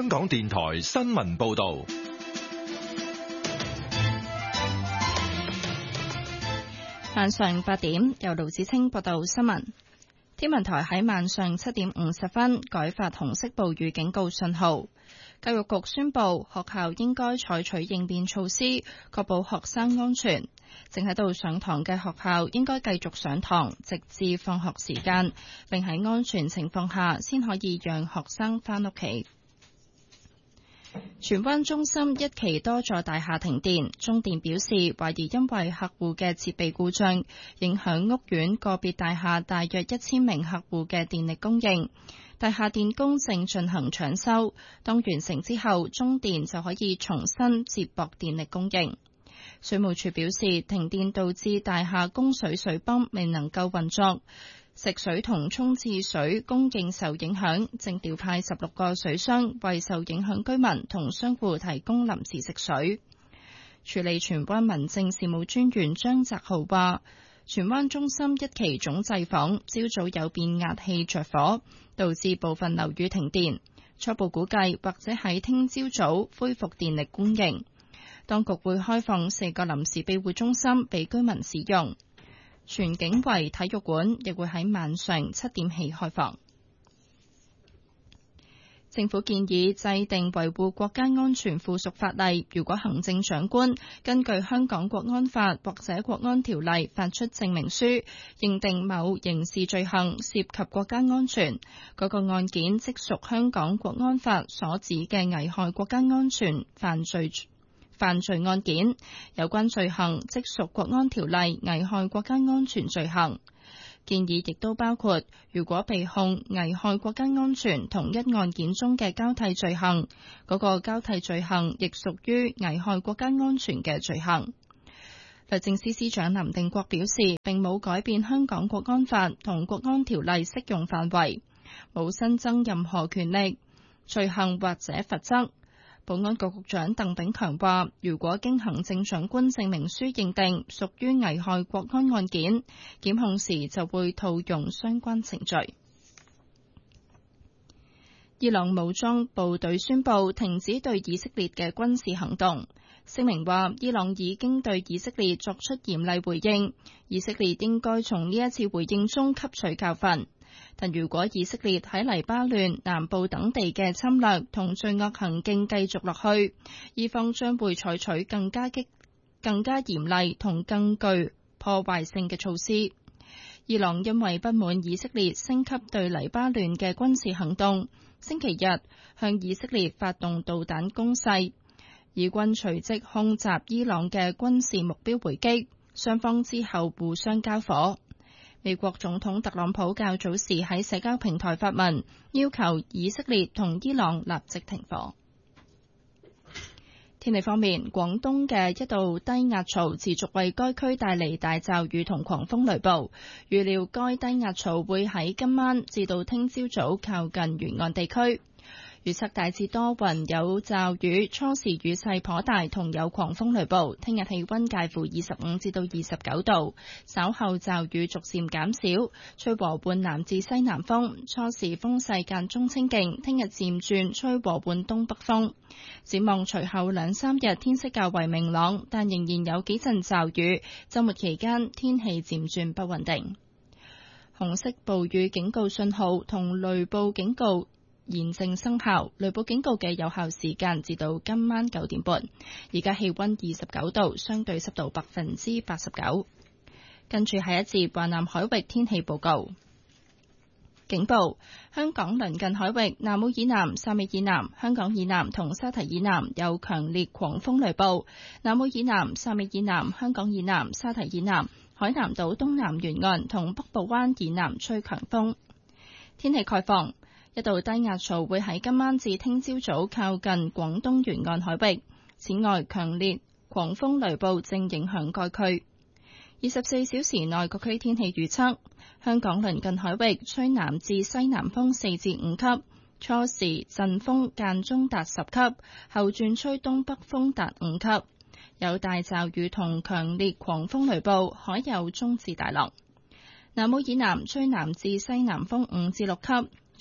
香港電台新聞報道。 晚上8點，由盧子清報道新聞。天文台喺晚上7點50分改發紅色暴雨警告信號。教育局宣布，學校應該採取應變措施，確保學生安全。正喺度上堂嘅學校應該繼續上堂，直至放學時間，並喺安全情況下先可以讓學生返屋企。荃灣中心一期多座大廈停電，中電表示懷疑因為客戶嘅設備故障，影響屋苑個別大廈大約1000名客戶嘅電力供應。大廈電工正進行搶修，當完成之後，中電就可以重新接駁電力供應。水務署表示，停電導致大廈供水水泵未能夠運作，食水同沖廁水供應受影響，正調派16個水箱為受影響居民同商戶提供臨時食水。處理荃灣民政事務專員張澤豪話，荃灣中心一期總掣房朝早有變壓器着火，導致部分樓宇停電，初步估計或者喺聽朝早恢復電力供應。當局會開放4個臨時庇護中心俾居民使用。荃景圍體育館亦會喺晚上7點起開放。政府建議制定維護國家安全附屬法例，如果行政長官根據香港國安法或者國安條例發出證明書，認定某刑事罪行涉及國家安全，嗰個案件即屬香港國安法所指嘅危害國家安全犯罪案件，有關罪行即屬國安條例危害國家安全罪行。建議亦都包括，如果被控危害國家安全同一案件中嘅交替罪行，嗰個交替罪行亦屬於危害國家安全嘅罪行。律政司司長林定國表示，並冇改變香港國安法同國安條例適用範圍，冇新增任何權力、罪行或者罰則。保安局局長鄧炳強話，如果經行政長官證明書認定屬於危害國安案件，檢控時就會套用相關程序。伊朗武裝部隊宣布停止對以色列嘅軍事行動。聲明話，伊朗已經對以色列作出嚴厲回應，以色列應該從呢一次回應中吸取教訓。但如果以色列喺黎巴嫩南部等地嘅侵略同罪惡行徑繼續落去，伊方將會採取更加嚴厲同更具破壞性嘅措施。伊朗因為不滿以色列升級對黎巴嫩嘅軍事行動，星期日向以色列發動導彈攻勢，以軍隨即空襲伊朗嘅軍事目標回擊，雙方之後互相交火。美國總統特朗普較早時喺社交平台發文，要求以色列同伊朗立即停火。天氣方面，廣東嘅一道低壓槽持續為該區帶嚟大驟雨同狂風雷暴，預料該低壓槽會喺今晚至到聽朝早靠近沿岸地區。預測大致多雲有驟雨，初時雨勢頗大，同有狂風雷暴。聽日氣溫介乎25至到29度，稍後驟雨逐漸減少，吹和緩南至西南風，初時風勢間中清勁。聽日漸轉吹和緩東北風。展望隨後2-3日天色較為明朗，但仍然有幾陣驟雨。週末期間天氣漸轉不穩定。紅色暴雨警告信號同雷暴警告現正生效，雷暴警告嘅有效時間至到今晚9點半。而家氣溫29度，相對濕度89%。跟住係一節華南海域天氣報告。警報：香港鄰近海域、南澳以南、汕尾以南、香港以南同沙堤以南有強烈狂風雷暴；南澳以南、汕尾以南、香港以南、沙堤以南、海南島東南沿岸同北部灣以南吹強風。天氣概況。一道低壓槽會喺今晚至聽朝早靠近廣東沿岸海域，此外強烈狂風雷暴正影響該區。24小時內各區天氣預測：香港鄰近海域吹南至西南風4至5級，初時陣風間中達10級，後轉吹東北風達5級，有大驟雨同強烈狂風雷暴，海有中至大浪。南澳以南吹南至西南風5至6級。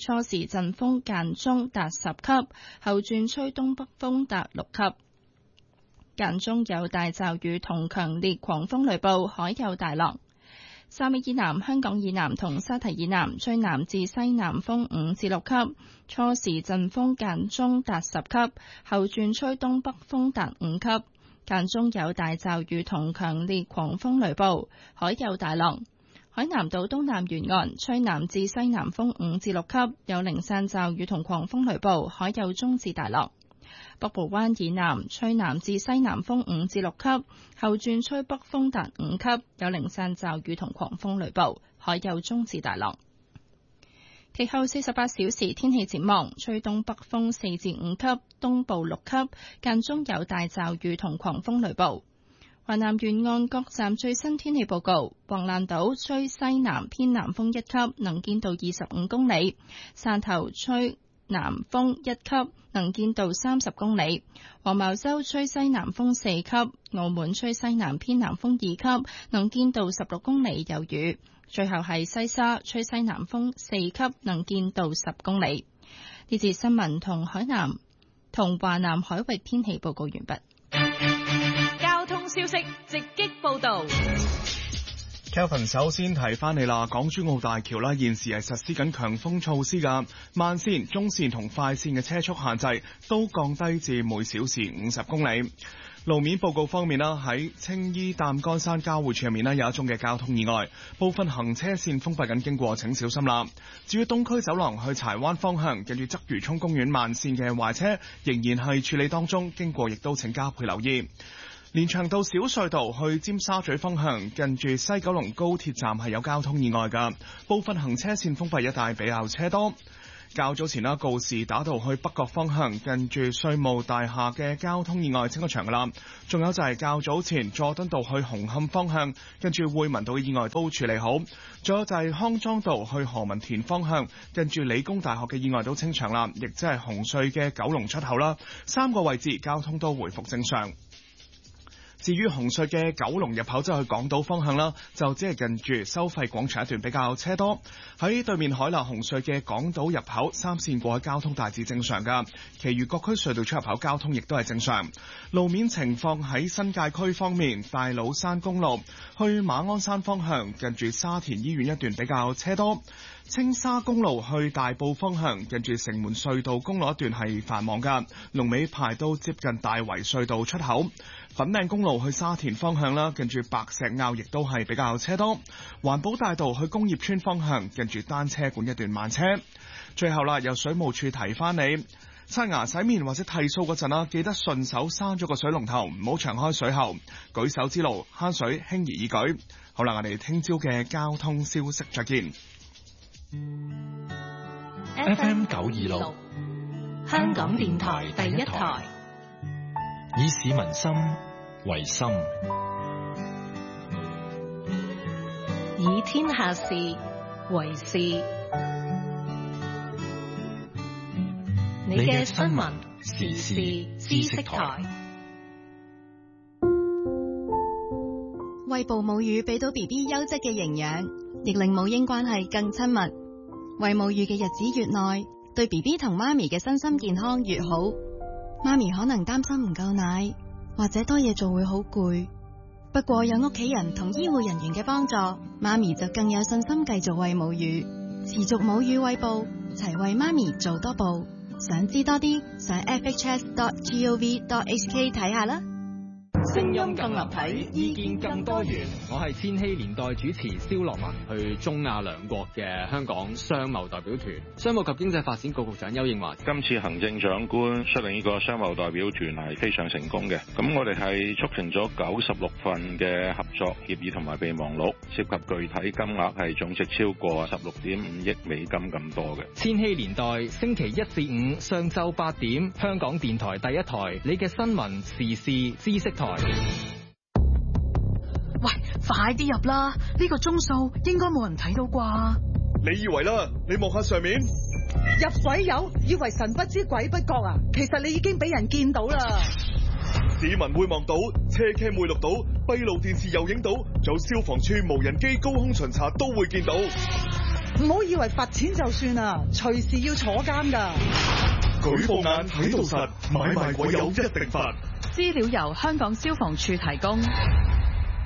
初時陣風間中達10級，後轉吹東北風達6級，間中有大驟雨同強烈狂風雷暴，海有大浪。汕尾以南、香港以南同沙堤以南吹南至西南風5至6級，初時陣風間中達10級，後轉吹東北風達5級，間中有大驟雨同強烈狂風雷暴，海有大浪。海南島東南沿岸吹南至西南風5至6級，有零散驟雨同狂風雷暴，海有中至大浪。北部灣以南吹南至西南風5至6級，後轉吹北風達5級，有零散驟雨同狂風雷暴，海有中至大浪。其後48小時天氣展望，吹東北風4至5級，東部6級，間中有大驟雨同狂風雷暴。華南沿岸各站最新天氣報告：橫瀾島吹西南偏南風1級，能見度25公里；汕頭吹南風1級，能見度30公里；黃茅洲吹西南風4級；澳門吹西南偏南風2級，能見度16公里，有雨。最後係西沙吹西南風4級，能見度10公里。呢節新聞同華南海域天氣報告完畢。 交通消息直擊報道。 Kelvin 首先提翻你啦，港珠澳大橋啦，現時係實施緊強風措施㗎，慢線、中線同快線嘅車速限制都降低至每小時50公里。路面報告方面啦，喺青衣擔桿山交匯處入面有一宗嘅交通意外，部分行車線封閉緊，經過請小心啦。至於東區走廊去柴灣方向，近住鰂魚涌公園慢線嘅壞車仍然係處理當中，經過亦都請加倍留意。連翔道小隧道去尖沙咀方向，近住西九龍高鐵站係有交通意外㗎，部分行車線封閉，一帶比較車多。較早前啦，告士打道去北角方向，近住稅務大廈嘅交通意外清咗場㗎啦。仲有就係較早前佐敦道去紅磡方向，近住匯民道嘅意外都處理好。仲有就係康莊道去何文田方向，近住理工大學嘅意外都清場啦，亦即係紅隧嘅九龍出口啦，3個位置交通都回復正常。至於紅隧嘅九龍入口，即係去港島方向啦，就只係近住收費廣場一段比較車多。喺對面海南紅隧嘅港島入口3線過海交通大致正常㗎，其餘各區隧道出入口交通亦都係正常。路面情況喺新界區方面，大老山公路去馬鞍山方向，近住沙田醫院一段比較車多。青沙公路去大埔方向，近住城門隧道公路一段係繁忙㗎，龍尾排到接近大圍隧道出口。粉嶺公路去沙田方向啦，近住白石坳亦都係比較車多。環保大道去工業村方向，近住單車館一段慢車。最後啦，由水務署提翻你，刷牙洗面或者剃鬚嗰陣啦，記得順手閂咗個水龍頭，唔好長開水喉，舉手之勞慳水輕而易舉。好啦，我哋聽朝嘅交通消息再見。 FM 926 香港電台第一台， 以市民心為心， 以天下事為事。你嘅新聞時事知識台， 餵哺母乳俾到 BB 優質嘅營養，亦令母嬰關係更親密。餵母乳嘅日子越耐，對 BB 同媽咪嘅身心健康越好。媽咪可能擔心唔夠奶，或者多嘢做會好攰。不過有屋企人同醫護人員嘅幫助，媽咪就更有信心繼續餵母乳，持續母乳餵哺，齊為媽咪做多步。想知多啲，上 fhs.gov.hk 睇下啦。 聲音更立體，意見更多元。 我係千禧年代主持蕭樂文，去中亞兩國嘅香港商貿代表團，商務及經濟發展局局長丘應樺。 今次行政長官率領呢個商貿代表團係非常成功嘅。咁我哋係促成咗96份嘅合作協議同埋備忘錄，涉及具體金額係總值超過16.5億美金咁多嘅。 千禧年代星期1至5上晝8點，香港電台第一台，你嘅新聞時事知識台。 喂，快啲入啦！呢個鐘數應該冇人睇到啩？ 你以為啦？你望下上面， 入水友以為神不知鬼不覺啊！其實你已經俾人見到啦。 市民會望到，車 cam 會錄到，閉路電視又影到，仲有消防處無人機高空巡查都會見到。 唔好以為罰錢就算啊，隨時要坐監㗎。 舉報眼睇到實，買賣鬼友一定罰。 資料由香港消防處提供。